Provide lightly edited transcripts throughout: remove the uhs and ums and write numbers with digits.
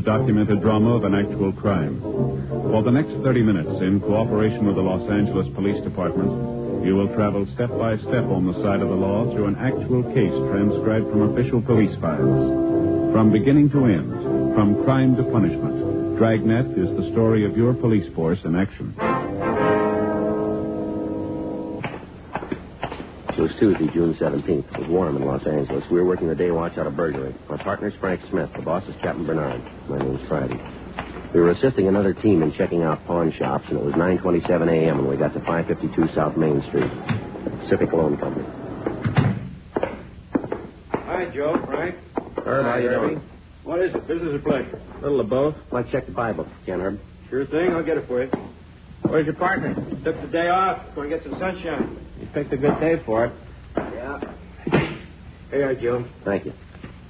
the documented drama of an actual crime. For the next 30 minutes, in cooperation with the Los Angeles Police Department, you will travel step by step on the side of the law through an actual case transcribed from official police files. From beginning to end, from crime to punishment, Dragnet is the story of your police force in action. It was Tuesday, June 17th. It was warm in Los Angeles. We were working the day watch out of burglary. My partner's Frank Smith. The boss is Captain Bernard. My name's Friday. We were assisting another team in checking out pawn shops, and it was 9:27 a.m. when we got to 552 South Main Street. Pacific Loan Company. Hi, Joe. Frank. Herb, how you doing? What is it? Business or pleasure? A little of both. I'd like to check the Bible, Ken, Herb. Sure thing. I'll get it for you. Where's your partner? Took the day off. Going to get some sunshine. You picked a good day for it. Yeah. Here you are, Joe. Thank you.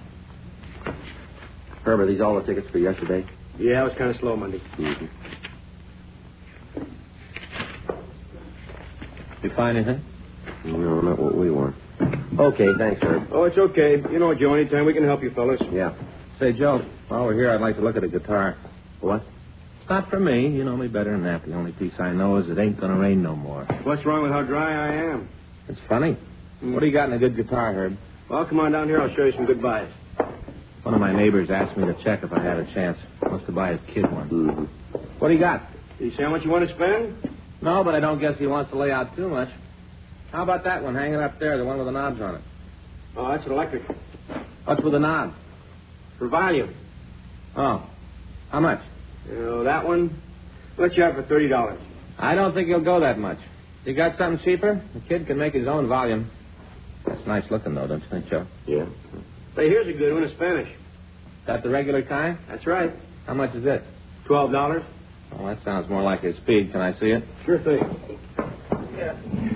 Herb, are these all the tickets for yesterday? Yeah, it was kind of slow Monday. Mm-hmm. You find anything? No, not what we want. Okay, thanks, Herb. Oh, it's okay. You know, Joe, anytime we can help you fellas. Yeah. Say, Joe, while we're here, I'd like to look at a guitar. What? It's not for me. You know me better than that. The only piece I know is it ain't gonna rain no more. What's wrong with how dry I am? It's funny. What do you got in a good guitar, Herb? Well, come on down here. I'll show you some good buys. One of my neighbors asked me to check if I had a chance. Wants to buy his kid one. Mm-hmm. What do you got? Did you say how much you want to spend? No, but I don't guess he wants to lay out too much. How about that one hanging up there, the one with the knobs on it? Oh, that's an electric. What's with the knob? For volume. Oh. How much? You know, that one, let you have for $30. I don't think he'll go that much. You got something cheaper? The kid can make his own volume. That's nice looking, though, don't you think, Joe? Yeah. Say, here's a good one in Spanish. That the regular kind? That's right. How much is it? $12. Oh, that sounds more like his speed. Can I see it? Sure thing. Yeah.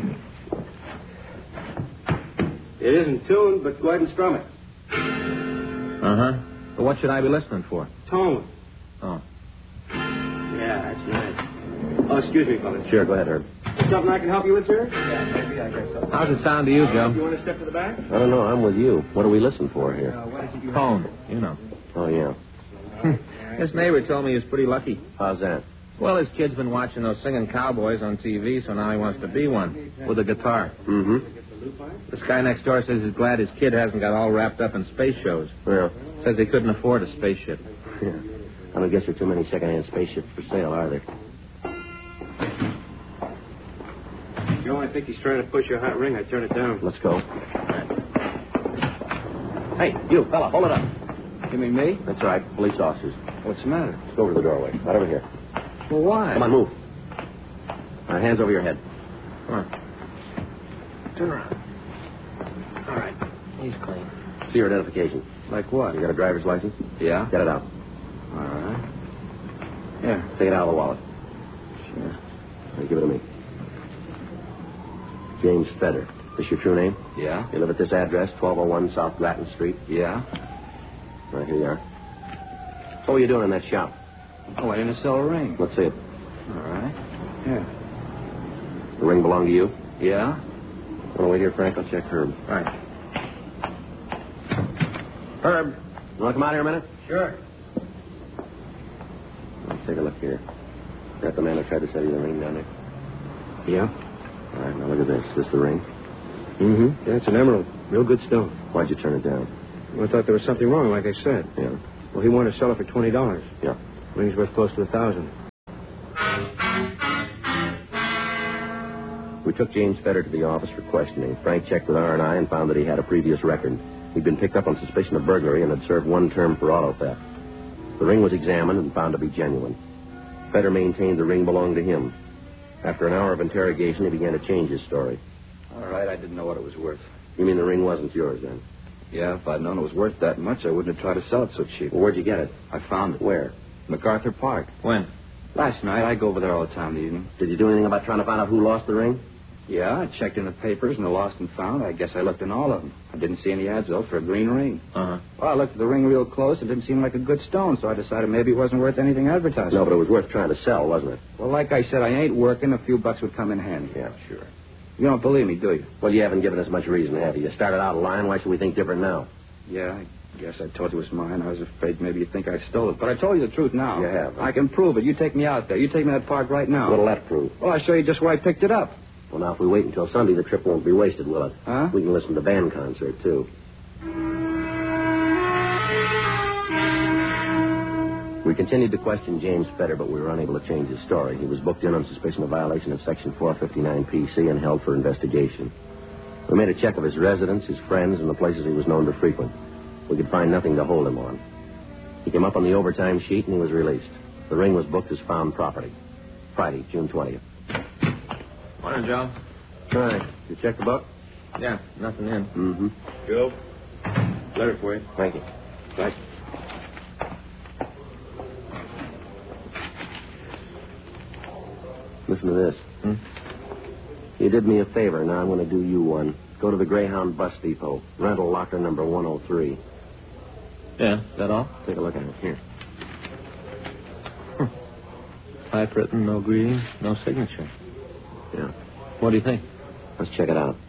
It isn't tuned, but go ahead and strum it. Uh-huh. But what should I be listening for? Tone. Oh. Yeah, that's nice. Oh, excuse me, fellas. Sure, go ahead, Herb. Something I can help you with, sir? Yeah, maybe, I guess so. How's it sound to you, Joe? You want to step to the back? I don't know. I'm with you. What do we listen for here? Tone, you know. Oh, yeah. This neighbor told me he was pretty lucky. How's that? Well, his kid's been watching those singing cowboys on TV, so now he wants to be one with a guitar. Mm-hmm. This guy next door says he's glad his kid hasn't got all wrapped up in space shows. Well. Says he couldn't afford a spaceship. Yeah. I don't guess there are too many second-hand spaceships for sale, are there? Joe, I think he's trying to push your hot ring. I turn it down. Let's go. Hey, you, fella, hold it up. You mean me? That's right, police officers. What's the matter? Let's go over to the doorway. Right over here. Well, why? Come on, move. All right, hands over your head. Come on. Turn around. All right. He's clean. See your identification. Like what? You got a driver's license? Yeah. Get it out. All right. Here. Take it out of the wallet. Sure. Now, give it to me. James Feder. This your true name? Yeah. You live at this address, 1201 South Grattan Street? Yeah. Right, here you are. What were you doing in that shop? Oh, I didn't sell a ring. Let's see it. All right. Here. The ring belong to you? Yeah. Want to wait here, Frank? I'll check Herb. Right. Herb, you want to come out here a minute? Sure. Let's take a look here. Got the man who tried to sell you the ring down there? Yeah? All right, now look at this. Is this the ring? Mm-hmm. Yeah, it's an emerald. Real good stone. Why'd you turn it down? Well, I thought there was something wrong, like I said. Yeah. Well, he wanted to sell it for $20. Yeah. Ring's worth close to $1,000. We took James Feder to the office for questioning. Frank checked with R&I and found that he had a previous record. He'd been picked up on suspicion of burglary and had served one term for auto theft. The ring was examined and found to be genuine. Feder maintained the ring belonged to him. After an hour of interrogation, he began to change his story. All right, I didn't know what it was worth. You mean the ring wasn't yours, then? Yeah, if I'd known it was worth that much, I wouldn't have tried to sell it so cheap. Well, where'd you get it? I found it. Where? MacArthur Park. When? Last night. I go over there all the time in the evening. Did you do anything about trying to find out who lost the ring? Yeah, I checked in the papers and the lost and found. I guess I looked in all of them. I didn't see any ads, though, for a green ring. Uh-huh. Well, I looked at the ring real close. It didn't seem like a good stone, so I decided maybe it wasn't worth anything advertised. No, but it was worth trying to sell, wasn't it? Well, like I said, I ain't working. A few bucks would come in handy. Yeah, sure. You don't believe me, do you? Well, you haven't given us much reason, have you? You started out lying. Why should we think different now? Yeah, I Guess I told you it was mine. I was afraid maybe you'd think I stole it. But I told you the truth now. You have. I can prove it. You take me out there. You take me to that park right now. What'll that prove? Well, I'll show you just where I picked it up. Well, now, if we wait until Sunday, the trip won't be wasted, will it? Huh? We can listen to the band concert, too. We continued to question James Fetter, but we were unable to change his story. He was booked in on suspicion of violation of Section 459 PC and held for investigation. We made a check of his residence, his friends, and the places he was known to frequent. We could find nothing to hold him on. He came up on the overtime sheet, and he was released. The ring was booked as found property. Friday, June 20th. Morning, Joe. Hi. You check the book? Yeah, nothing in. Mm-hmm. Joe, letter for you. Thank you. Right. Listen to this. You did me a favor. Now I'm going to do you one. Go to the Greyhound Bus Depot. Rental locker number 103. Yeah, is that all? Take a look at it. Here. Typewritten, no greeting, no signature. Yeah. What do you think? Let's check it out.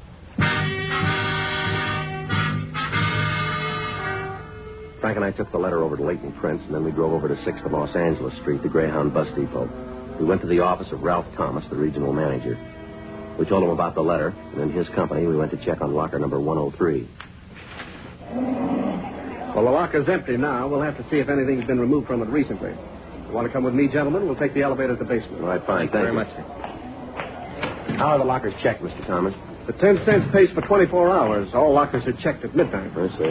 Frank and I took the letter over to Leighton Prince, and then we drove over to 6th and Los Angeles Street, the Greyhound Bus Depot. We went to the office of Ralph Thomas, the regional manager. We told him about the letter, and in his company, we went to check on locker number 103. Well, the locker's empty now. We'll have to see if anything's been removed from it recently. You want to come with me, gentlemen? We'll take the elevator to the basement. All right, fine. Thank you very much, sir. How are the lockers checked, Mr. Thomas? The 10 cents pays for 24 hours. All lockers are checked at midnight. I see.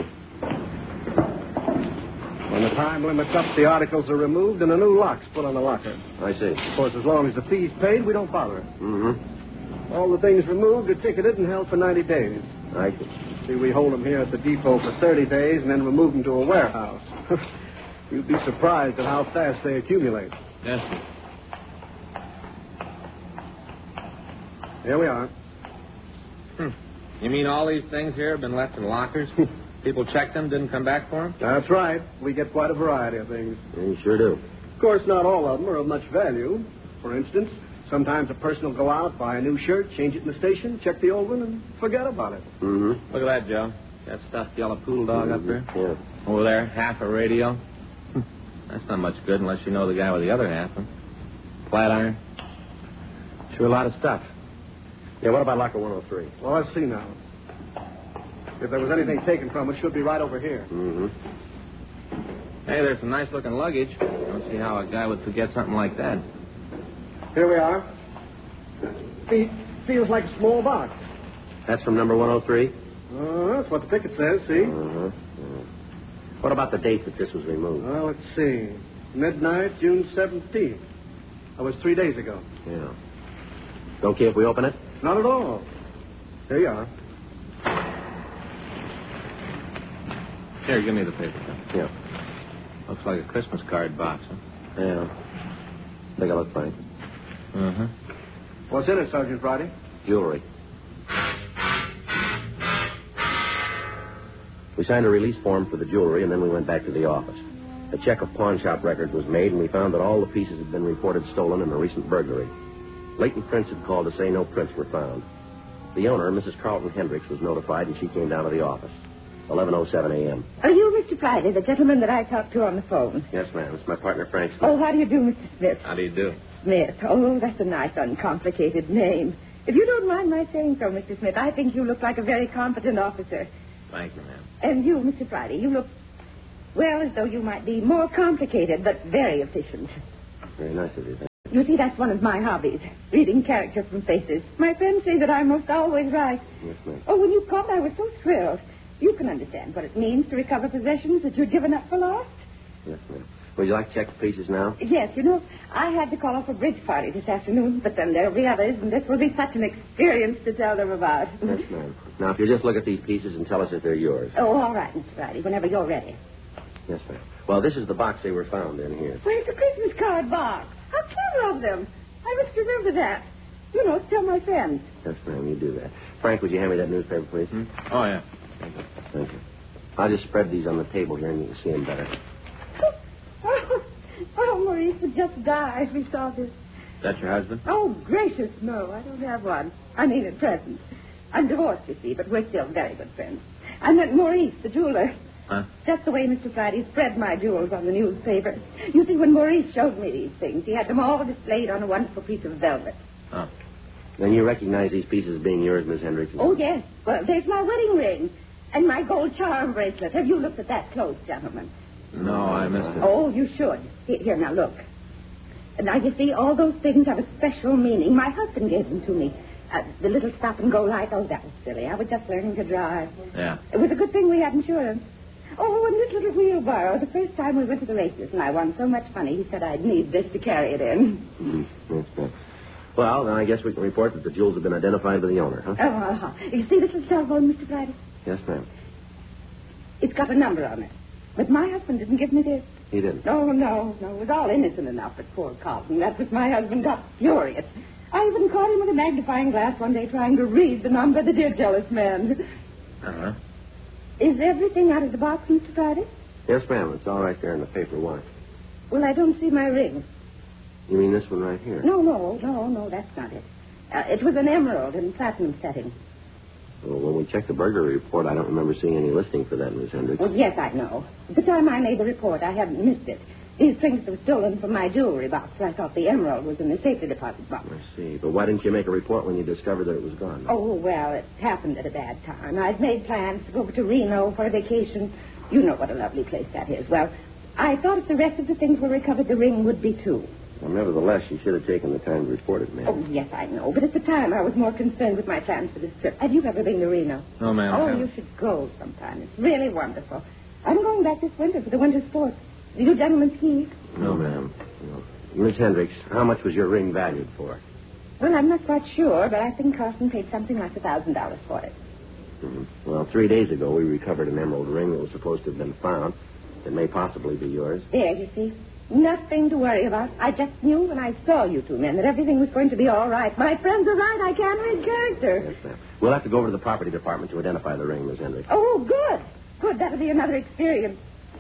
When the time limit's up, the articles are removed and a new lock's put on the locker. I see. Of course, as long as the fee's paid, we don't bother it. Mm-hmm. All the things removed are ticketed and held for 90 days. I see. See, we hold them here at the depot for 30 days and then remove them to a warehouse. You'd be surprised at how fast they accumulate. Yes, sir. Here we are. You mean all these things here have been left in lockers? People checked them, didn't come back for them? That's right. We get quite a variety of things. Yeah, you sure do. Of course, not all of them are of much value. For instance, sometimes a person will go out, buy a new shirt, change it in the station, check the old one, and forget about it. Mm-hmm. Look at that, Joe. That stuffed yellow poodle dog up there. Yeah. Over there, half a radio. That's not much good unless you know the guy with the other half. Huh? Flat iron. Sure a lot of stuff. Yeah, what about locker 103? Well, let's see now. If there was anything taken from it, it should be right over here. Mm-hmm. Hey, there's some nice-looking luggage. I don't see how a guy would forget something like that. Here we are. Feels like a small box. That's from number 103? That's what the ticket says, see? Uh-huh. Yeah. What about the date that this was removed? Well, let's see. Midnight, June 17th. That was 3 days ago. Yeah. Okay if we open it? Not at all. Here you are. Here, give me the paper. Huh? Yeah. Looks like a Christmas card box, huh? Yeah. Take a look, Frank. Uh-huh. What's in it, Sergeant Friday? Jewelry. We signed a release form for the jewelry, and then we went back to the office. A check of pawn shop records was made, and we found that all the pieces had been reported stolen in a recent burglary. Leighton Prince had called to say no prints were found. The owner, Mrs. Carlton Hendricks, was notified, and she came down to the office. 11:07 a.m. Are you Mr. Friday, the gentleman that I talked to on the phone? Yes, ma'am. It's my partner, Frank Smith. Oh, how do you do, Mr. Smith? How do you do? Smith. Oh, that's a nice, uncomplicated name. If you don't mind my saying so, Mr. Smith, I think you look like a very competent officer. Thank you, ma'am. And you, Mr. Friday, you look, well, as though you might be more complicated, but very efficient. Very nice of you. You see, that's one of my hobbies, reading characters from faces. My friends say that I'm most always right. Yes, ma'am. Oh, when you called, I was so thrilled. You can understand what it means to recover possessions that you'd given up for lost? Yes, ma'am. Would you like to check the pieces now? Yes, you know, I had to call off a bridge party this afternoon, but then there'll be others, and this will be such an experience to tell them about. Yes, ma'am. Now, if you just look at these pieces and tell us if they're yours. Oh, all right, Mr. Friday, whenever you're ready. Yes, ma'am. Well, this is the box they were found in here. Well, it's a Christmas card box. How clever of them. I must remember that. You know, tell my friends. Yes, ma'am, you do that. Frank, would you hand me that newspaper, please? Oh, yeah. Thank you. Thank you. I'll just spread these on the table here and you can see them better. Oh, Maurice would just die if he saw this. That your husband? Oh, gracious, no, I don't have one. I mean, at present. I'm divorced, you see, but we're still very good friends. I met Maurice, the jeweler. Huh? Just the way Mr. Friday spread my jewels on the newspaper. You see, when Maurice showed me these things, he had them all displayed on a wonderful piece of velvet. Oh. Then you recognize these pieces as being yours, Miss Hendricks? Oh, yes. Well, there's my wedding ring and my gold charm bracelet. Have you looked at that close, gentlemen? No, I missed it. Oh, you should. Here, now, look. Now, you see, all those things have a special meaning. My husband gave them to me. The little stop-and-go light. Oh, that was silly. I was just learning to drive. Yeah. It was a good thing we had insurance. Oh, and this little wheelbarrow. The first time we went to the races and I won so much money, he said I'd need this to carry it in. Mm-hmm. That's good. Well, then I guess we can report that the jewels have been identified by the owner, huh? Oh, you see this little cell phone, Mr. Friday? Yes, ma'am. It's got a number on it. But my husband didn't give me this. He didn't? No. It was all innocent enough, but poor Carlton. That's what my husband got furious. I even caught him with a magnifying glass one day trying to read the number, the dear jealous man. Uh-huh. Is everything out of the box, Mr. Friday? Yes, ma'am. It's all right there in the paper. Why? Well, I don't see my ring. You mean this one right here? No, that's not it. It was an emerald in platinum setting. Well, when we checked the burglary report, I don't remember seeing any listing for that, Miss Hendricks. Well, yes, I know. The time I made the report, I hadn't missed it. These things were stolen from my jewelry box. I thought the emerald was in the safety deposit box. I see. But why didn't you make a report when you discovered that it was gone? Oh, well, it happened at a bad time. I'd made plans to go to Reno for a vacation. You know what a lovely place that is. Well, I thought if the rest of the things were recovered, the ring would be too. Well, nevertheless, you should have taken the time to report it, ma'am. Oh, yes, I know. But at the time, I was more concerned with my plans for this trip. Have you ever been to Reno? No, ma'am. I Oh, haven't. you should go sometime. It's really wonderful. I'm going back this winter for the winter sports. Do you gentlemen ski? No, ma'am. No. Miss Hendricks, how much was your ring valued for? Well, I'm not quite sure, but I think Carson paid something like $1,000 for it. Mm-hmm. Well, 3 days ago, we recovered an emerald ring that was supposed to have been found. It may possibly be yours. There, you see. Nothing to worry about. I just knew when I saw you two men that everything was going to be all right. My friends are right. I can't read character. Yes, ma'am. We'll have to go over to the property department to identify the ring, Miss Hendricks. Oh, good. Good. That'll be another experience.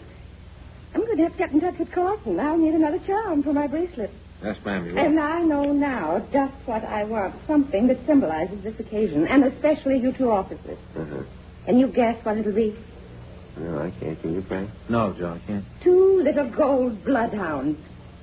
I'm going to have to get in touch with Carson. I'll need another charm for my bracelet. Yes, ma'am, you will. And I know now just what I want. Something that symbolizes this occasion, and especially you two officers. Uh-huh. Can you guess what it'll be? No, I can't. Can you, Frank? No, Joe, I can't. 2 little gold bloodhounds.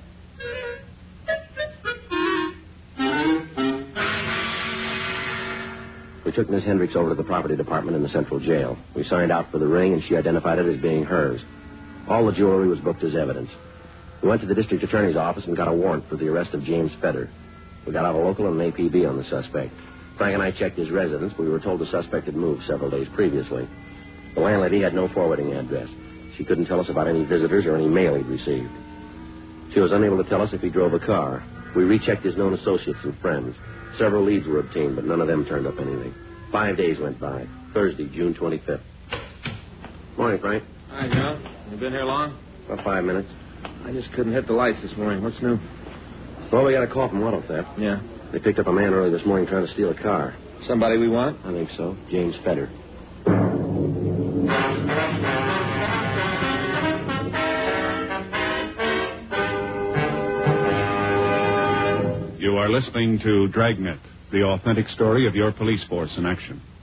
We took Miss Hendricks over to the property department in the central jail. We signed out for the ring, and she identified it as being hers. All the jewelry was booked as evidence. We went to the district attorney's office and got a warrant for the arrest of James Feder. We got out a local and an APB on the suspect. Frank and I checked his residence, but we were told the suspect had moved several days previously. The landlady had no forwarding address. She couldn't tell us about any visitors or any mail he'd received. She was unable to tell us if he drove a car. We rechecked his known associates and friends. Several leads were obtained, but none of them turned up anything. 5 days went by. Thursday, June 25th. Morning, Frank. Hi, Joe. You been here long? About 5 minutes. I just couldn't hit the lights this morning. What's new? Well, we got a call from auto theft. Yeah. They picked up a man early this morning trying to steal a car. Somebody we want? I think so. James Feder. You are listening to Dragnet, the authentic story of your police force in action.